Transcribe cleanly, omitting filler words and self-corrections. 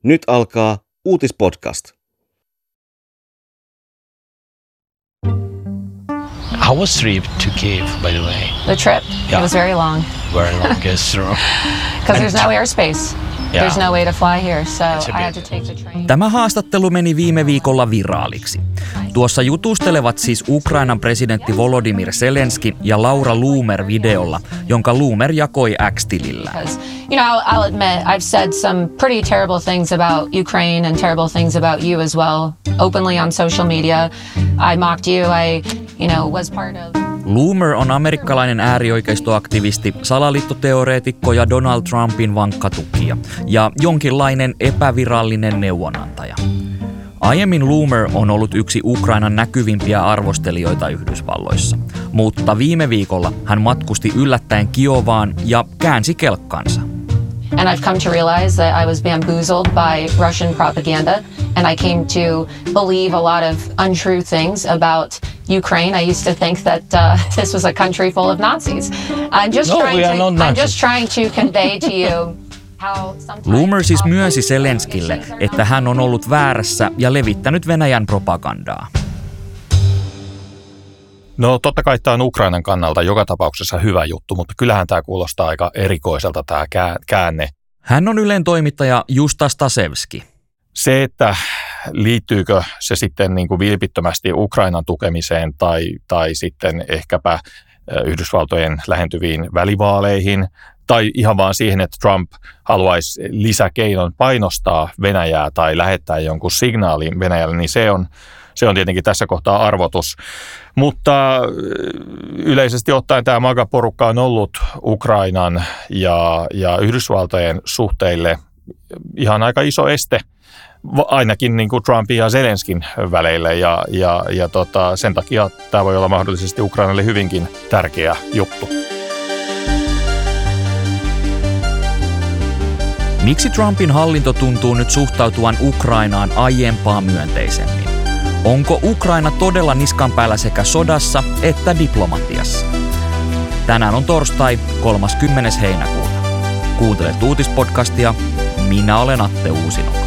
Nyt alkaa uutispodcast. How was the trip to Kyiv, by the way? The trip? Yeah. It was very long. Very long, yes, true. Because there's no airspace. Yeah. There's no way to fly here, so It's a I had bit- to take the train. Tämä haastattelu meni viime viikolla viraaliksi. Tuossa jutustelevat siis Ukrainan presidentti Volodymyr Zelenski ja Laura Loomer videolla, jonka Loomer jakoi X-tilillä. Because, I'll admit, I've said some pretty terrible things about Ukraine and terrible things about you as well, openly on social media. I mocked you. I was part of... Loomer on amerikkalainen äärioikeistoaktivisti, salaliittoteoreetikko ja Donald Trumpin vankka tukija ja jonkinlainen epävirallinen neuvonantaja. Aiemmin Loomer on ollut yksi Ukrainan näkyvimpiä arvostelijoita Yhdysvalloissa, mutta viime viikolla hän matkusti yllättäen Kiovaan ja käänsi kelkkansa. And I've come to realize that I was bamboozled by Russian propaganda, and I came to believe a lot of untrue things about Ukraine. I used to think that this was a country full of Nazis. I'm just trying to convey to you how sometimes... Loomer siis myönsi Zelenskille, että hän on ollut väärässä ja levittänyt Venäjän propagandaa. No totta kai tämä on Ukrainan kannalta joka tapauksessa hyvä juttu, mutta kyllähän tämä kuulostaa aika erikoiselta tämä käänne. Hän on Ylen toimittaja Justa Stasevski. Se, että liittyykö se sitten niin kuin vilpittömästi Ukrainan tukemiseen tai sitten ehkäpä Yhdysvaltojen lähentyviin välivaaleihin tai ihan vaan siihen, että Trump haluaisi lisäkeinon painostaa Venäjää tai lähettää jonkun signaalin Venäjälle, niin se on tietenkin tässä kohtaa arvotus. Mutta yleisesti ottaen tämä MAGA-porukka on ollut Ukrainan ja Yhdysvaltojen suhteille ihan aika iso este, ainakin niin kuin Trumpin ja Zelenskin väleillä. Ja sen takia tämä voi olla mahdollisesti Ukrainalle hyvinkin tärkeä juttu. Miksi Trumpin hallinto tuntuu nyt suhtautuvan Ukrainaan aiempaa myönteisemmin? Onko Ukraina todella niskan päällä sekä sodassa että diplomatiassa? Tänään on torstai 30. heinäkuuta. Kuuntelet uutispodcastia. Minä olen Atte Uusinoka.